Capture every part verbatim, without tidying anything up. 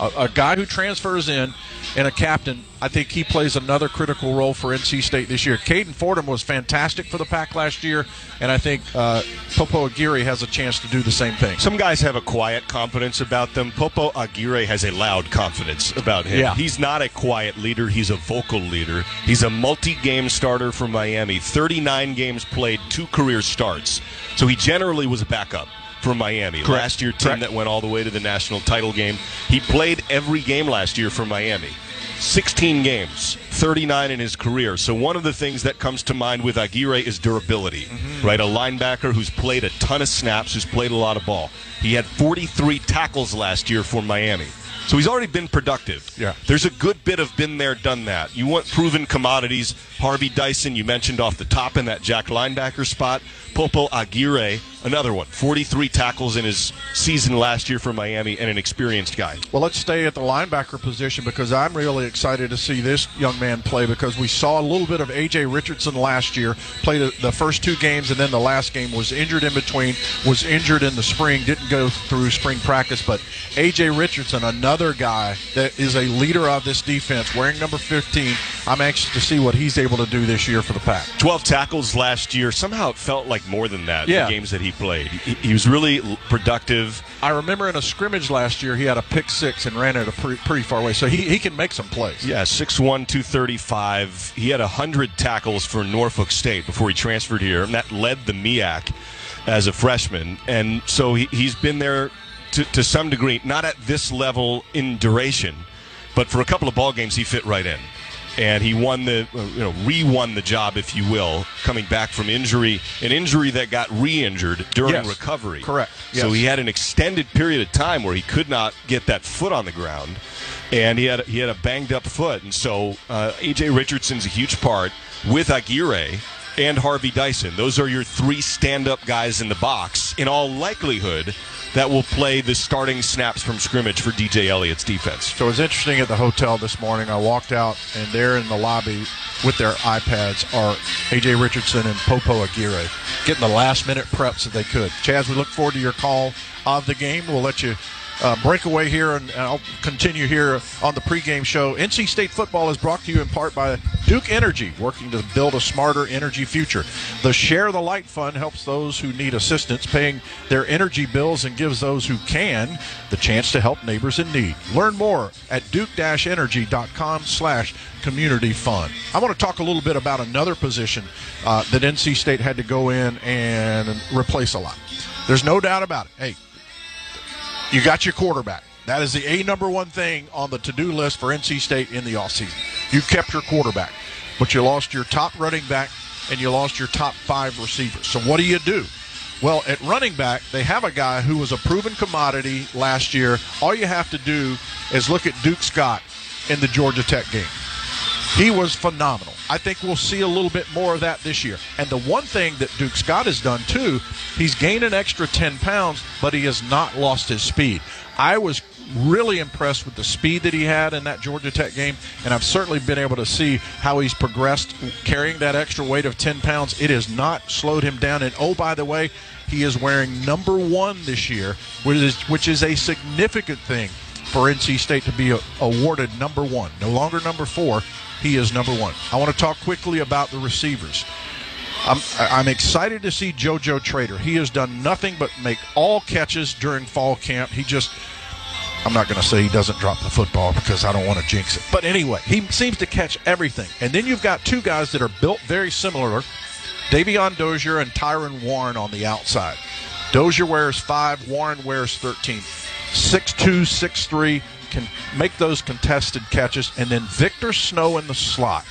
a, a guy who transfers in and a captain. I think he plays another critical role for N C State this year. Caden Fordham was fantastic for the Pack last year, and I think uh, Popo Aguirre has a chance to do the same thing. Some guys have a quiet confidence about them. Popo Aguirre has a loud confidence about him. Yeah. He's not a quiet leader. He's a vocal leader. He's a multi-game starter for Miami. thirty-nine games played, two career starts. So he generally was a backup for Miami. Correct. Last year, team Correct. that went all the way to the national title game. He played every game last year for Miami. sixteen games, thirty-nine in his career. So one of the things that comes to mind with Aguirre is durability, mm-hmm. right? A linebacker who's played a ton of snaps, who's played a lot of ball. He had forty-three tackles last year for Miami. So he's already been productive. Yeah. There's a good bit of been there, done that. You want proven commodities. Harvey Dyson, you mentioned off the top in that jack linebacker spot. Popo Aguirre, another one. forty-three tackles in his season last year for Miami, and an experienced guy. Well, let's stay at the linebacker position because I'm really excited to see this young man play because we saw a little bit of A J Richardson last year, played the first two games, and then the last game was injured in between, was injured in the spring, didn't go through spring practice. But A J Richardson, another guy that is a leader of this defense, wearing number fifteen. I'm anxious to see what he's able to do this year for the Pack. twelve tackles last year. Somehow it felt like more than that, yeah. the games that he played. He, he was really productive. I remember in a scrimmage last year, he had a pick six and ran it a pretty, pretty far away. So he, he can make some plays. Yeah, six one, two thirty-five. He had one hundred tackles for Norfolk State before he transferred here, and that led the M I A C as a freshman. And so he, he's been there to, to some degree, not at this level in duration, but for a couple of ball games he fit right in. And he won the, you know, re-won the job, if you will, coming back from injury, an injury that got re-injured during yes. recovery. Correct. Yes. So he had an extended period of time where he could not get that foot on the ground, and he had he had a banged-up foot. And so uh, A J Richardson's a huge part with Aguirre and Harvey Dyson. Those are your three stand-up guys in the box, in all likelihood, that will play the starting snaps from scrimmage for D J Elliott's defense. So it was interesting at the hotel this morning. I walked out, and there in the lobby with their iPads are A J Richardson and Popo Aguirre getting the last-minute preps that they could. Chaz, we look forward to your call of the game. We'll let you uh, break away here, and, and I'll continue here on the pregame show. N C State football is brought to you in part by Duke Energy, working to build a smarter energy future. The Share the Light Fund helps those who need assistance paying their energy bills and gives those who can the chance to help neighbors in need. Learn more at duke-energy.com slash community fund. I want to talk a little bit about another position uh, that N C State had to go in and replace a lot. There's no doubt about it. Hey, you got your quarterback. That is the A number one thing on the to-do list for N C State in the offseason. You kept your quarterback, but you lost your top running back and you lost your top five receivers. So what do you do? Well, at running back, they have a guy who was a proven commodity last year. All you have to do is look at Duke Scott in the Georgia Tech game. He was phenomenal. I think we'll see a little bit more of that this year. And the one thing that Duke Scott has done, too, he's gained an extra ten pounds, but he has not lost his speed. I was really impressed with the speed that he had in that Georgia Tech game, and I've certainly been able to see how he's progressed carrying that extra weight of ten pounds. It has not slowed him down. And, oh, by the way, he is wearing number one this year, which is, which is a significant thing for N C State to be a, awarded number one. No longer number four. He is number one. I want to talk quickly about the receivers. I'm, I'm excited to see JoJo Trader. He has done nothing but make all catches during fall camp. He just, I'm not going to say he doesn't drop the football because I don't want to jinx it. But anyway, he seems to catch everything. And then you've got two guys that are built very similar, Davion Dozier and Tyron Warren on the outside. Dozier wears five, Warren wears thirteen. six two, six three, can make those contested catches. And then Victor Snow in the slot.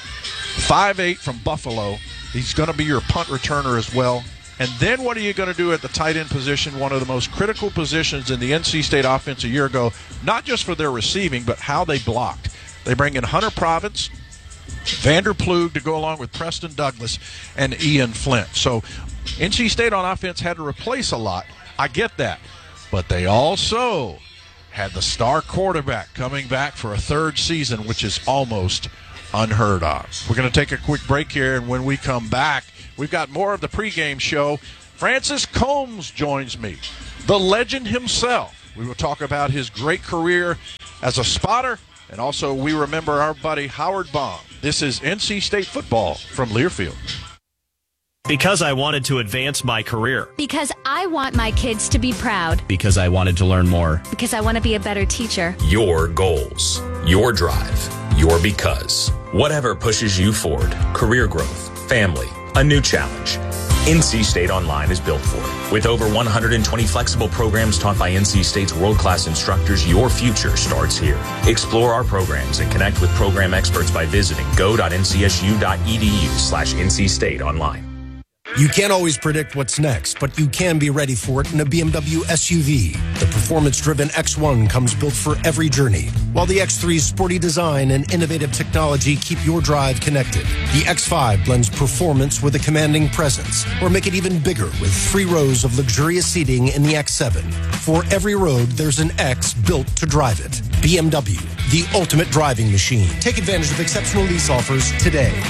five eight from Buffalo. He's going to be your punt returner as well. And then what are you going to do at the tight end position, one of the most critical positions in the N C State offense a year ago, not just for their receiving, but how they blocked. They bring in Hunter Province, Vander Plug to go along with Preston Douglas and Ian Flint. So N C State on offense had to replace a lot. I get that. But they also had the star quarterback coming back for a third season, which is almost unheard of. We're going to take a quick break here, and when we come back, we've got more of the pregame show. Francis Combs joins me, the legend himself. We will talk about his great career as a spotter. And also, we remember our buddy Howard Baum. This is N C State football from Learfield. Because I wanted to advance my career. Because I want my kids to be proud. Because I wanted to learn more. Because I want to be a better teacher. Your goals, your drive, your because. Whatever pushes you forward, career growth, family, a new challenge. N C State Online is built for it. With over one hundred twenty flexible programs taught by N C State's world-class instructors, your future starts here. Explore our programs and connect with program experts by visiting go.ncsu.edu slash NC State Online. You can't always predict what's next, but you can be ready for it in a B M W S U V. The performance-driven X one comes built for every journey, while the X three's sporty design and innovative technology keep your drive connected. The X five blends performance with a commanding presence, or make it even bigger with three rows of luxurious seating in the X seven. For every road, there's an X built to drive it. B M W, the ultimate driving machine. Take advantage of exceptional lease offers today.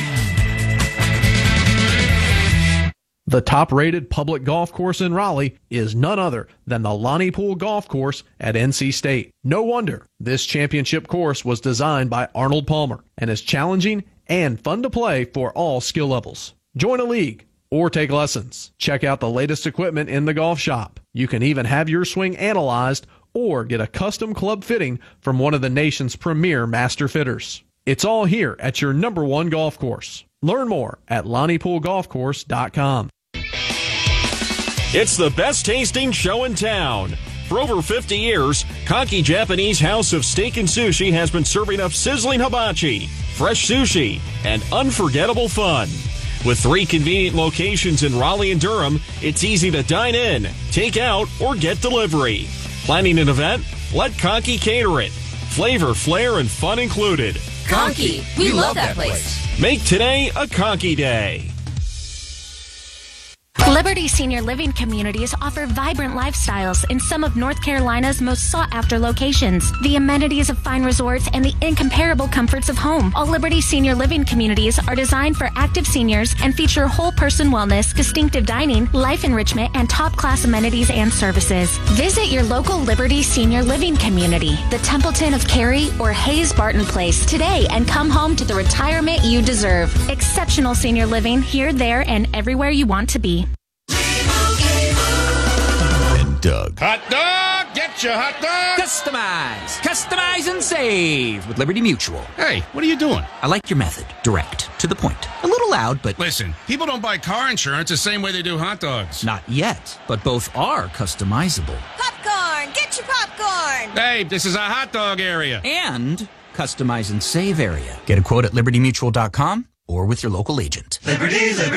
The top-rated public golf course in Raleigh is none other than the Lonnie Pool Golf Course at N C State. No wonder this championship course was designed by Arnold Palmer and is challenging and fun to play for all skill levels. Join a league or take lessons. Check out the latest equipment in the golf shop. You can even have your swing analyzed or get a custom club fitting from one of the nation's premier master fitters. It's all here at your number one golf course. Learn more at lonnie pool golf course dot com. It's the best tasting show in town. For over fifty years, Kanki Japanese House of Steak and Sushi has been serving up sizzling hibachi, fresh sushi, and unforgettable fun. With three convenient locations in Raleigh and Durham, it's easy to dine in, take out, or get delivery. Planning an event? Let Kanki cater it. Flavor, flair, and fun included. Kanki, we love that place. Make today a Kanki day. Liberty Senior Living Communities offer vibrant lifestyles in some of North Carolina's most sought-after locations. The amenities of fine resorts and the incomparable comforts of home. All Liberty Senior Living Communities are designed for active seniors and feature whole-person wellness, distinctive dining, life enrichment, and top-class amenities and services. Visit your local Liberty Senior Living Community, the Templeton of Cary or Hayes Barton Place, today and come home to the retirement you deserve. Exceptional senior living here, there, and everywhere you want to be. Doug. Hot dog! Get your hot dog! Customize! Customize and save with Liberty Mutual. Hey, what are you doing? I like your method. Direct. To the point. A little loud, but... Listen, people don't buy car insurance the same way they do hot dogs. Not yet, but both are customizable. Popcorn! Get your popcorn! Hey, this is a hot dog area. And customize and save area. Get a quote at liberty mutual dot com or with your local agent. Liberty, Liberty.